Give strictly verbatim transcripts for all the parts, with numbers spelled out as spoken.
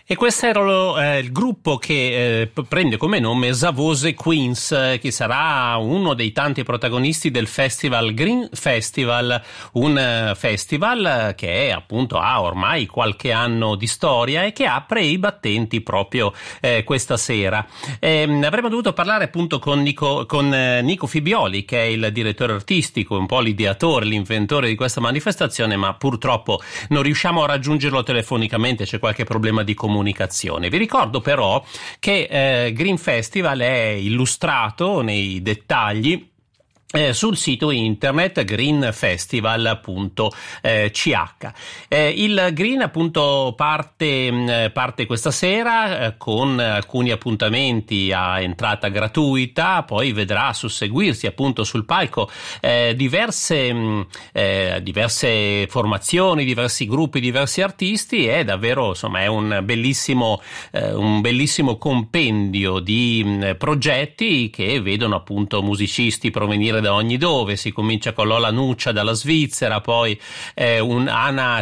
E questo era lo, eh, il gruppo che eh, prende come nome Zavose Queens, eh, che sarà uno dei tanti protagonisti del festival Green Festival, un eh, festival che appunto ha ormai qualche anno di storia e che apre i battenti proprio eh, questa sera. Eh, avremmo dovuto parlare appunto con Nico, con eh, Nico Fibioli, che è il direttore artistico, un po' l'ideatore, l'inventore di questa manifestazione, ma purtroppo non riusciamo a raggiungerlo telefonicamente, c'è qualche problema di comunicazione. Comunicazione. Vi ricordo però che eh, Green Festival è illustrato nei dettagli Eh, sul sito internet green festival punto c h. Eh, il Green appunto parte, mh, parte questa sera eh, con alcuni appuntamenti a entrata gratuita, poi vedrà susseguirsi appunto sul palco eh, diverse, mh, eh, diverse formazioni, diversi gruppi, diversi artisti. È davvero, insomma, è un bellissimo, eh, un bellissimo compendio di mh, progetti che vedono appunto musicisti provenire da ogni dove. Si comincia con Lola Nuccia dalla Svizzera, poi eh, un Anna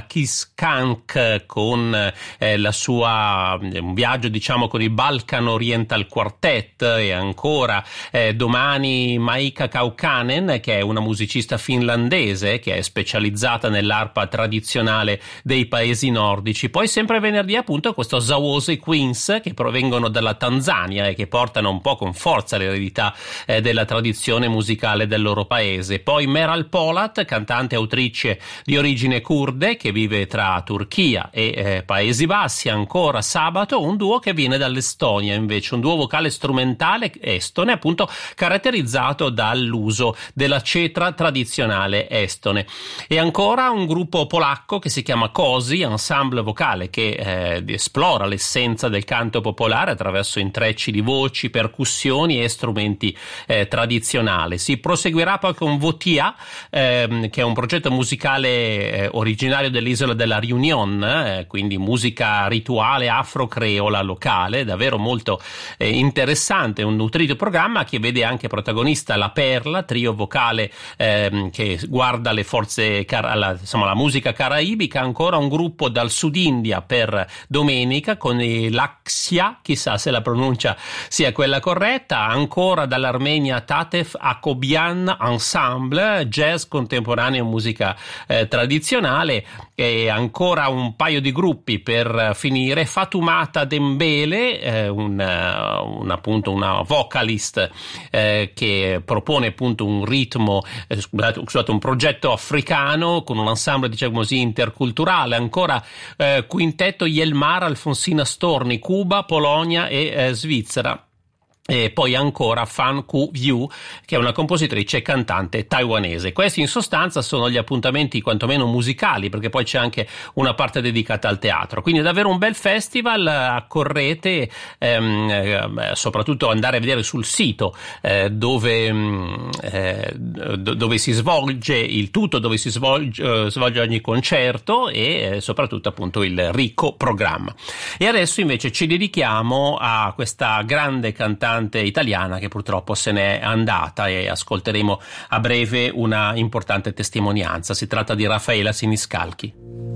Kiskank con eh, la sua un viaggio diciamo con il Balkan Oriental Quartet, e ancora eh, domani Maika Kaukanen, che è una musicista finlandese che è specializzata nell'arpa tradizionale dei paesi nordici. Poi sempre venerdì appunto questo Zawose Queens, che provengono dalla Tanzania e che portano un po' con forza l'eredità eh, della tradizione musicale del loro paese. Poi Meral Polat, cantante e autrice di origine kurde che vive tra Turchia e eh, Paesi Bassi. Ancora sabato un duo che viene dall'Estonia, invece un duo vocale strumentale estone, appunto caratterizzato dall'uso della cetra tradizionale estone. E ancora un gruppo polacco che si chiama Cosi, ensemble vocale che eh, esplora l'essenza del canto popolare attraverso intrecci di voci, percussioni e strumenti eh, tradizionali. Si proseguirà poi con Votia, ehm, che è un progetto musicale eh, originario dell'isola della Réunion, eh, quindi musica rituale afro-creola locale, davvero molto eh, interessante, un nutrito programma che vede anche protagonista La Perla, trio vocale ehm, che guarda le forze, car- la, insomma la musica caraibica. Ancora un gruppo dal Sud India per domenica con i Laxia, chissà se la pronuncia sia quella corretta. Ancora dall'Armenia Tatef Akobian Ensemble, jazz contemporaneo e musica eh, tradizionale. E ancora un paio di gruppi per finire: Fatoumata Dembele, eh, un, un appunto una vocalist eh, che propone appunto un ritmo eh, scusate, scusate un progetto africano con un ensemble diciamo così interculturale. Ancora eh, quintetto Yelmar Alfonsina Storni, Cuba, Polonia e eh, Svizzera. E poi ancora Fan Ku View, che è una compositrice e cantante taiwanese. Questi in sostanza sono gli appuntamenti quantomeno musicali, perché poi c'è anche una parte dedicata al teatro. Quindi è davvero un bel festival. Accorrete, ehm, eh, soprattutto andare a vedere sul sito eh, dove, eh, dove si svolge il tutto, dove si svolge, eh, svolge ogni concerto e eh, soprattutto appunto il ricco programma. E adesso invece ci dedichiamo a questa grande cantante italiana che purtroppo se n'è andata, e ascolteremo a breve una importante testimonianza. Si tratta di Raffaella Siniscalchi.